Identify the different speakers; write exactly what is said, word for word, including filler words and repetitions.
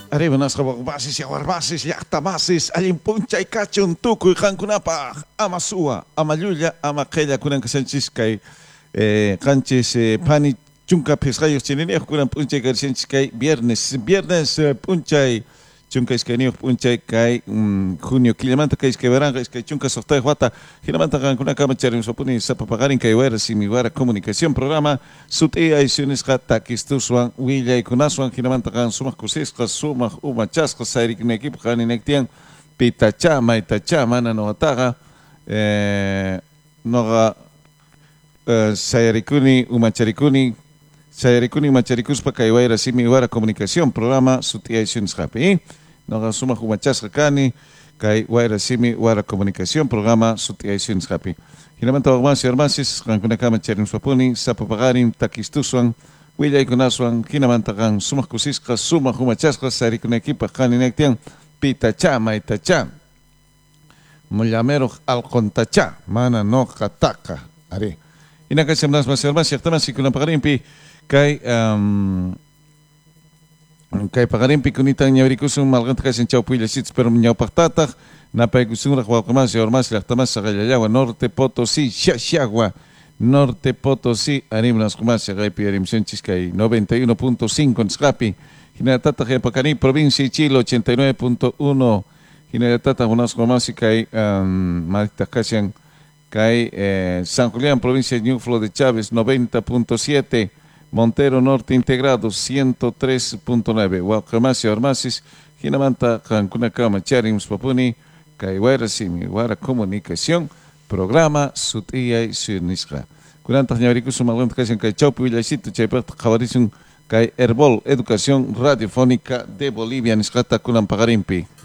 Speaker 1: Arriba nas kabagbasis, yawarbasis, yaktamasis, alimpunchay kachun, tukuy kankunapa, ama suwa, ama llulla, ama qella kunan kasanchis kay eh, kanchis eh, pani chunka pesqayuq chininiq kunan punchay karishanchis kay viernes, viernes eh, punchay chunka iskayniuq punchay kay um, junio killamanta kay iskaywaranqa iskay chunka soqtay wata hinamanta qankuna kama charinusapuni sapapaqarin kay wayra simiwara comunicación programa sut'i aysunisqa takistuswan willaykunaswan hinamanta qan sumaq kusisqa sumaq umachasqa sayrikunaykipaq qaninaytiyan pitacha maytacha mana noqataqa eh, noqa eh, sayrikuni umacharikuni Sayarikuni macarikuspa kay wayra simi wara comunicación programa sut'i aysunisqapi noqa sumaq umachasqa kani kay wayra simi wara comunicación programa sut'i aysunisqapi hinamanta waqmansi armasis qankunakama charinusapuni sapapaqarin takistuswan willaykunaswan hinamanta qan sumaq kusisqa sumaq umachasqa sayrikunaykipaq qaninaytiyan pitacha maytacha mullameruq alqontacha mana noqataqa ari inakashamnas mas armasi llaqtamasi kunapaqarinpi kay um, kay paqarinpi kunitan ñawrikusun malqanta kashan chawpuyllasitas pero ñawpaqtataq napaykusunraq wawqimasi urmasi llaqtamasi saqallallawa Norte Potosí Shashagua Norte Potosí arimnasqumasi qaypi arimsunchis kay noventa y uno punto cinco nisqapi hinatataq yapaqani provincia Ichilo ochenta y nueve punto uno hinatataq unasqumasi kay um, marita kashan kay eh, San Julián provincia de Ñuflo de Chávez noventa punto siete Montero Norte Integrado ciento tres punto nueve Huacamacio Armasis Hinamanta Cancunacama Charims Papuni Kaiwara Simi Wara Comunicación Programa Sutia y Sunisra Kunanta Ñaurikus Malanta Kasan Kai Chaupi Villasito Chaipat Javarisun Kai Herbol Educación Radiofónica de Bolivia Niscata Kunan Pagarimpi